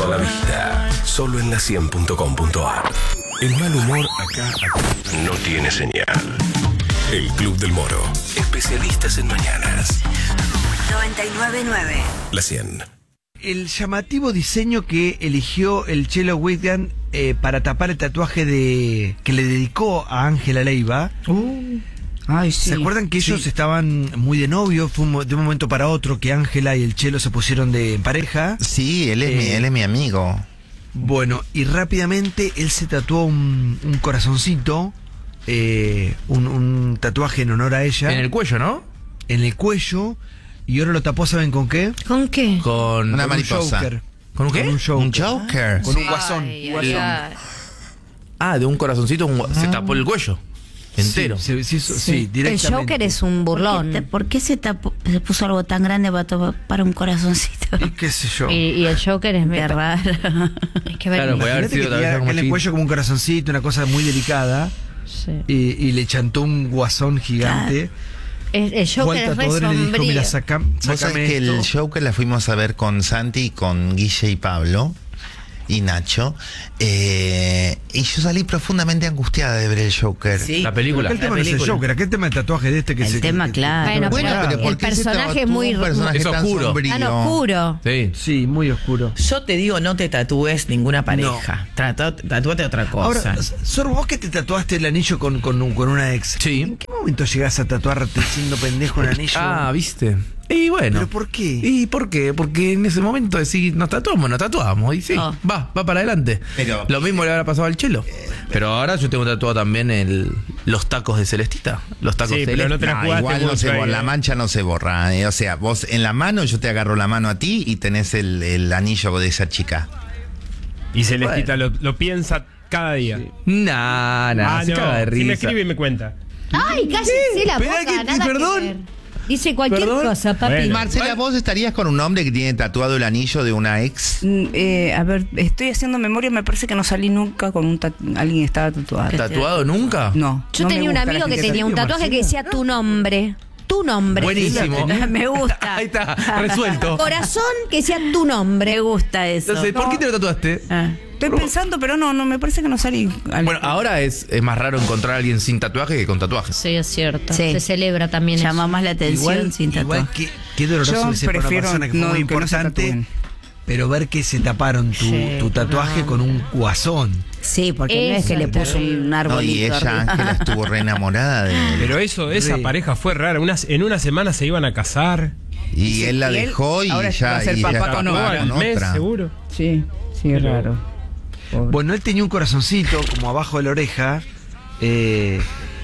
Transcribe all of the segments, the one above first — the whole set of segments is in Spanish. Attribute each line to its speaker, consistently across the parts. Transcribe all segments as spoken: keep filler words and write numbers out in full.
Speaker 1: sola vista. Solo en la cien punto com punto a r. El mal humor acá, acá no tiene señal. El Club del Moro. Especialistas en mañanas.
Speaker 2: noventa y nueve punto nueve.
Speaker 1: La cien.
Speaker 3: El llamativo diseño que eligió el Chelo Whitgan eh, para tapar el tatuaje de que le dedicó a Ángela Leiva.
Speaker 4: Uh, ay, sí.
Speaker 3: ¿Se acuerdan que ellos
Speaker 4: sí.
Speaker 3: estaban muy de novio? Fue un, de un momento para otro que Ángela y el Chelo se pusieron de pareja.
Speaker 5: Sí, él es,
Speaker 3: Eh,
Speaker 5: mi, él es mi amigo.
Speaker 3: Bueno, y rápidamente él se tatuó un, un corazoncito, eh, un, un tatuaje en honor a ella.
Speaker 6: En el cuello, ¿no?
Speaker 3: En el cuello. Y ahora lo tapó, ¿saben con qué?
Speaker 2: ¿Con qué?
Speaker 6: Con...
Speaker 5: Una
Speaker 3: Con
Speaker 5: mariposa.
Speaker 3: un Joker.
Speaker 6: ¿Con un qué?
Speaker 3: Con un Joker.
Speaker 5: Un Joker.
Speaker 3: Con un guasón.
Speaker 2: Ay,
Speaker 3: un guasón.
Speaker 2: ay, ay.
Speaker 6: Ah, de un corazoncito un gua- se tapó el cuello. Entero.
Speaker 3: Sí, sí, sí, sí,
Speaker 2: El
Speaker 3: directamente.
Speaker 2: Joker es un burlón.
Speaker 7: ¿Por qué, por qué se, tapó- se puso algo tan grande para, to- para un corazoncito?
Speaker 3: Y qué sé yo.
Speaker 8: Y, y el Joker es
Speaker 7: Qué
Speaker 8: me-
Speaker 7: raro.
Speaker 8: Es que ver-
Speaker 6: Claro, puede haber
Speaker 3: Imagínate
Speaker 6: sido
Speaker 3: que
Speaker 6: tal vez
Speaker 3: tenía
Speaker 6: algo
Speaker 3: en
Speaker 6: más
Speaker 3: el
Speaker 6: chiquito.
Speaker 3: cuello como un corazoncito, una cosa muy delicada.
Speaker 8: Sí.
Speaker 3: Y, y le chantó un guasón gigante.
Speaker 8: El, el
Speaker 3: Fue
Speaker 8: Joker
Speaker 3: al
Speaker 8: es re
Speaker 3: tatuador y le dijo,
Speaker 8: sombrío.
Speaker 3: mira, saca,
Speaker 5: Vos
Speaker 3: sácame
Speaker 5: sabés que el
Speaker 3: esto.
Speaker 5: Joker la fuimos a ver con Santi y con Guille y Pablo y Nacho. Eh, y yo salí profundamente angustiada de ver el Joker.
Speaker 4: Sí.
Speaker 6: La película.
Speaker 3: Aquel tema no es el Joker, aquel tema del tatuaje de este que
Speaker 7: El
Speaker 3: se...
Speaker 7: tema,
Speaker 3: que-
Speaker 7: claro.
Speaker 8: Bueno,
Speaker 5: Bueno,
Speaker 8: pero
Speaker 5: pero ¿por
Speaker 8: el
Speaker 5: qué se
Speaker 8: personaje
Speaker 5: tatuó
Speaker 8: es muy-
Speaker 5: un personaje
Speaker 6: es
Speaker 5: tan
Speaker 6: oscuro.
Speaker 5: sombrío?
Speaker 8: Tan oscuro.
Speaker 6: Sí.
Speaker 3: Sí, muy oscuro.
Speaker 4: Yo te digo, no te tatúes ninguna pareja. Trata- tatúate otra cosa.
Speaker 3: Ahora, Sorbo, vos que te tatuaste el anillo con, con, un- con una ex.
Speaker 6: Sí.
Speaker 3: ¿En qué momento llegás a tatuarte siendo pendejo un anillo?
Speaker 6: Ah, ¿viste? Y bueno.
Speaker 3: ¿Pero por qué?
Speaker 6: ¿Y por qué? Porque en ese momento decís, nos tatuamos, nos tatuamos. Y sí,
Speaker 7: Oh.
Speaker 6: va, va para adelante.
Speaker 5: Pero-
Speaker 6: Lo mismo le habrá pasado al Chelo. Pero ahora yo tengo tatuado también el, los tacos de Celestita. Los tacos
Speaker 9: Sí, pero
Speaker 6: Celeste.
Speaker 9: no te la
Speaker 5: No,
Speaker 9: jugaste
Speaker 5: igual no
Speaker 9: mucho
Speaker 5: se
Speaker 9: ahí,
Speaker 5: borra,
Speaker 9: eh.
Speaker 5: la mancha no se borra. eh. O sea, vos en la mano, yo te agarro la mano a ti y tenés el, el anillo de esa chica.
Speaker 9: Y Celestita lo, lo piensa cada día.
Speaker 6: Nah, nah,
Speaker 9: ah,
Speaker 6: se
Speaker 9: no.
Speaker 6: caga de
Speaker 9: Si me
Speaker 6: risa.
Speaker 9: escribe y me cuenta.
Speaker 8: Ay, cállese la
Speaker 6: Esperá
Speaker 8: boca,
Speaker 6: que-
Speaker 8: nada que
Speaker 6: perdón.
Speaker 8: ver. Dice cualquier
Speaker 6: Perdón.
Speaker 8: cosa, papi.
Speaker 9: Bueno.
Speaker 5: Marcela, ¿vos estarías con un hombre que tiene tatuado el anillo de una ex?
Speaker 10: Mm, eh, a ver, estoy haciendo memoria, me parece que no salí nunca con un tat- alguien que estaba tatuado.
Speaker 6: ¿Tatuado nunca?
Speaker 10: No.
Speaker 8: Yo
Speaker 10: no me
Speaker 8: tenía un
Speaker 10: gusta la
Speaker 8: amigo que
Speaker 10: gente
Speaker 8: tenía un
Speaker 3: tatuada.
Speaker 8: tatuaje que decía tu nombre. Tu nombre.
Speaker 6: Buenísimo.
Speaker 8: Me gusta.
Speaker 6: Ahí está, resuelto.
Speaker 8: Corazón que decía tu nombre.
Speaker 7: Me gusta eso.
Speaker 6: Entonces, ¿por qué te lo tatuaste?
Speaker 7: Ah.
Speaker 10: Estoy pensando, pero no, no, me parece que no salí. al-
Speaker 6: Bueno, ahora es, es más raro encontrar a alguien sin tatuaje que con tatuaje.
Speaker 8: Sí, es cierto.
Speaker 7: Sí.
Speaker 8: Se celebra también
Speaker 7: Llama
Speaker 8: eso.
Speaker 7: más la atención
Speaker 3: Igual,
Speaker 7: sin
Speaker 3: igual
Speaker 7: tatuaje.
Speaker 3: que, qué doloroso
Speaker 10: Yo
Speaker 3: que sea para una
Speaker 10: prefiero
Speaker 3: persona que fue
Speaker 10: no-
Speaker 3: muy
Speaker 10: que no se
Speaker 3: importante,
Speaker 10: tatúen.
Speaker 3: pero ver que se taparon tu,
Speaker 8: Sí,
Speaker 3: tu tatuaje
Speaker 8: no.
Speaker 3: con un guasón.
Speaker 7: Sí, porque no es
Speaker 8: Eso
Speaker 7: que le
Speaker 8: es
Speaker 7: puso un
Speaker 8: terrible.
Speaker 5: No,
Speaker 7: arbolito
Speaker 5: y ella,
Speaker 7: arriba.
Speaker 5: Ángela, estuvo re enamorada de él.
Speaker 9: Pero eso, esa
Speaker 3: Sí.
Speaker 9: pareja fue rara. Unas, en una semana se iban a casar.
Speaker 5: Y él la
Speaker 10: y él
Speaker 5: dejó y
Speaker 10: ahora va
Speaker 5: ya
Speaker 10: a ser
Speaker 5: y
Speaker 10: papá
Speaker 5: ella
Speaker 10: con
Speaker 5: estaba
Speaker 10: otra.
Speaker 9: al
Speaker 5: con
Speaker 9: mes,
Speaker 5: otra.
Speaker 9: seguro.
Speaker 10: Sí, sí, es
Speaker 9: Pero-
Speaker 10: raro. Pobre.
Speaker 3: Bueno, él tenía un corazoncito como abajo de la oreja eh,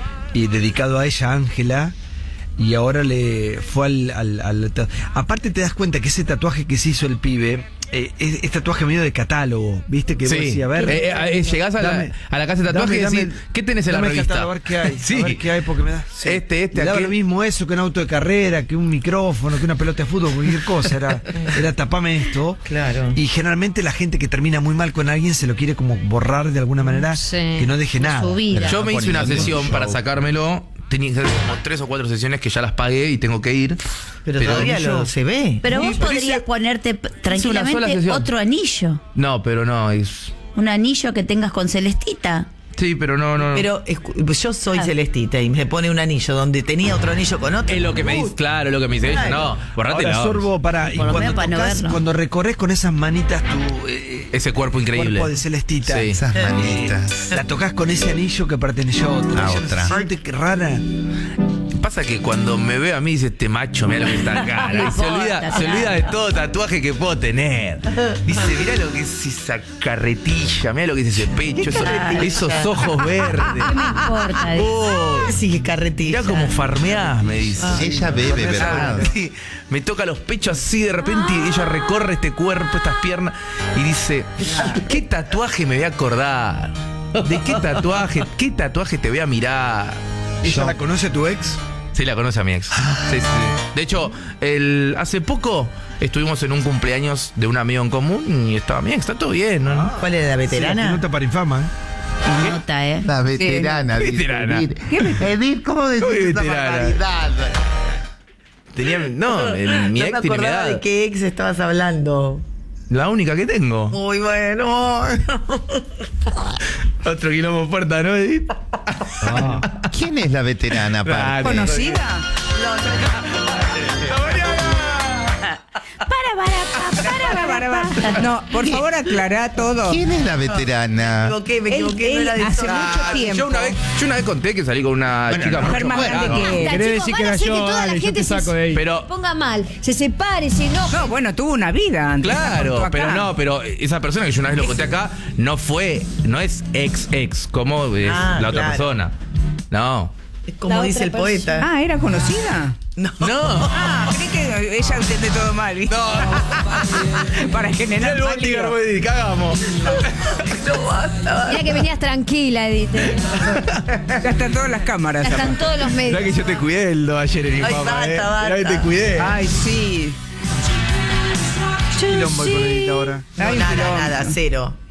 Speaker 3: y dedicado a ella, Ángela, y ahora le fue al, al, al- Aparte te das cuenta que ese tatuaje que se hizo el pibe eh, es, es tatuaje medio de catálogo, ¿viste? Que vos decís, a ver...
Speaker 6: Eh, eh, eh, llegás a la,
Speaker 3: dame-
Speaker 6: a la casa de tatuaje y
Speaker 3: dame-
Speaker 6: decís,
Speaker 3: dame-
Speaker 6: ¿qué tenés en la
Speaker 3: dame el
Speaker 6: revista?
Speaker 3: catálogo, a ver qué hay,
Speaker 6: Sí.
Speaker 3: a ver qué hay, porque me da... sí.
Speaker 6: Este, este,
Speaker 3: Me daba
Speaker 6: aquel.
Speaker 3: lo mismo eso que un auto de carrera, que un micrófono, que una pelota de fútbol, cualquier cosa. Era, era tapame esto.
Speaker 4: Claro.
Speaker 3: Y generalmente la gente que termina muy mal con alguien se lo quiere como borrar de alguna manera,
Speaker 8: Sí,
Speaker 3: que no deje
Speaker 8: de
Speaker 3: nada.
Speaker 8: su vida.
Speaker 6: Yo me hice una
Speaker 5: poniendo
Speaker 6: sesión
Speaker 5: un
Speaker 6: para
Speaker 5: show.
Speaker 6: sacármelo. Tenía que hacer como tres o cuatro sesiones que ya las pagué y tengo que ir.
Speaker 4: Pero,
Speaker 6: Pero
Speaker 4: todavía
Speaker 6: yo-
Speaker 4: lo se ve.
Speaker 7: Pero
Speaker 6: Sí,
Speaker 7: vos
Speaker 6: pero
Speaker 7: podrías
Speaker 6: hice-
Speaker 7: ponerte p-
Speaker 6: una sola
Speaker 7: tranquilamente
Speaker 6: sesión.
Speaker 7: otro anillo.
Speaker 6: No, pero no, es.
Speaker 7: Un anillo que tengas con Celestita.
Speaker 6: Sí, pero no, no. no.
Speaker 4: Pero escu- yo soy Celestita y me pone un anillo donde tenía otro anillo con otro.
Speaker 6: Es lo que me dice, claro, es lo que me dice ella. No, borrate
Speaker 3: Ahora,
Speaker 6: la
Speaker 3: Sorbo, para, y
Speaker 7: Por lo
Speaker 3: cuando,
Speaker 7: menos para no
Speaker 3: tocas-
Speaker 7: verlo.
Speaker 3: cuando recorres con esas manitas tu eh,
Speaker 6: Ese cuerpo increíble.
Speaker 3: cuerpo de Celestita,
Speaker 6: Sí.
Speaker 5: Esas
Speaker 3: eh,
Speaker 5: manitas.
Speaker 3: la tocas con ese anillo que perteneció a otra.
Speaker 5: A
Speaker 3: Ella
Speaker 5: otra.
Speaker 3: se siente que rara.
Speaker 6: Pasa que cuando me ve a mí dice este macho, mira lo que está acá.
Speaker 7: No
Speaker 6: Y se
Speaker 7: importa,
Speaker 6: olvida, se
Speaker 7: claro.
Speaker 6: olvida de todo tatuaje que puedo tener. Dice, mira lo que es esa carretilla, mira lo que es ese pecho, esos, esos ojos verdes.
Speaker 7: ¿Qué me importa?
Speaker 6: Oh,
Speaker 4: Sí, carretilla.
Speaker 6: mirá cómo farmeás, me dice.
Speaker 5: Ella bebe, ¿verdad?
Speaker 6: Sí, me toca los pechos así de repente y ella recorre este cuerpo, estas piernas y dice, ¿qué tatuaje me voy a acordar? ¿De qué tatuaje? ¿Qué tatuaje te voy a mirar?
Speaker 3: ¿Ella la conoce tu ex?
Speaker 6: Sí, la conoce a mi ex. Sí, sí, sí. De hecho, el, hace poco estuvimos en un cumpleaños de un amigo en común y estaba mi ex, está todo bien, ¿no?
Speaker 4: ¿Cuál es la
Speaker 3: Sí,
Speaker 4: veterana?
Speaker 3: nota para infama, ¿eh?
Speaker 7: Y nota, ¿eh?
Speaker 5: La veterana.
Speaker 6: Sí,
Speaker 5: dice
Speaker 6: veterana.
Speaker 5: Edith. Edith, ¿cómo decís
Speaker 6: ¿Cómo
Speaker 5: esa
Speaker 6: veterana?
Speaker 5: barbaridad?
Speaker 6: Tenía, no, el- mi
Speaker 4: no
Speaker 6: ex
Speaker 4: me
Speaker 6: tiene mi
Speaker 4: acordaba
Speaker 6: edad.
Speaker 4: de qué ex estabas hablando.
Speaker 6: La única que tengo.
Speaker 4: Muy bueno.
Speaker 6: Otro quilombo puerta, ¿no, Edith?
Speaker 5: ¿Quién es la veterana?
Speaker 6: Claro.
Speaker 10: ¿Conocida?
Speaker 7: Para, para, para, para, para, para.
Speaker 10: No, por favor, aclará todo.
Speaker 5: ¿Quién es la veterana?
Speaker 4: Me equivoqué, me
Speaker 10: Él-
Speaker 4: equivoqué. no
Speaker 10: él
Speaker 4: era de
Speaker 10: hace
Speaker 4: eso.
Speaker 10: mucho
Speaker 6: Ah,
Speaker 10: tiempo.
Speaker 6: Yo una, vez, yo una vez conté que salí con una
Speaker 5: Bueno,
Speaker 6: chica
Speaker 5: no,
Speaker 6: mucho
Speaker 10: mujer más grande
Speaker 6: grande.
Speaker 10: que-
Speaker 7: Basta,
Speaker 9: Querés
Speaker 7: chicos,
Speaker 9: decir que
Speaker 7: van a
Speaker 9: era
Speaker 7: hacer
Speaker 9: yo,
Speaker 7: que toda la
Speaker 9: dale, yo
Speaker 7: gente
Speaker 9: te
Speaker 7: se-
Speaker 9: saco de ahí.
Speaker 6: Pero-
Speaker 7: se ponga mal, se separe, se enoje.
Speaker 10: No, bueno, tuvo una vida antes. la contó
Speaker 6: Claro,
Speaker 10: acá.
Speaker 6: pero no, pero esa persona que yo una vez lo conté acá no fue, no es ex ex como es
Speaker 4: Ah,
Speaker 6: la otra
Speaker 4: claro.
Speaker 6: persona. No.
Speaker 4: Es como
Speaker 7: La
Speaker 4: dice
Speaker 7: otra
Speaker 4: el
Speaker 7: persona.
Speaker 4: poeta.
Speaker 10: Ah, ¿era conocida?
Speaker 4: No.
Speaker 6: No.
Speaker 10: Ah, creí que ella entiende todo mal. ¿viste? Para generar
Speaker 6: El
Speaker 10: mal
Speaker 6: bondi
Speaker 10: lío.
Speaker 6: Garbo, cagamos.
Speaker 7: Mira que venías tranquila, Edith.
Speaker 10: Ya están todas las cámaras.
Speaker 7: Ya están todos los
Speaker 6: Mirá que
Speaker 7: medios.
Speaker 6: yo te cuidé el do ayer en
Speaker 4: Ay,
Speaker 6: Infama,
Speaker 4: basta,
Speaker 6: eh. Mirá que
Speaker 4: basta.
Speaker 6: te cuidé.
Speaker 10: Ay, sí.
Speaker 3: Quilombo con Edith ahora.
Speaker 4: No,
Speaker 10: Hay un
Speaker 4: nada,
Speaker 10: quilombo.
Speaker 4: nada, cero.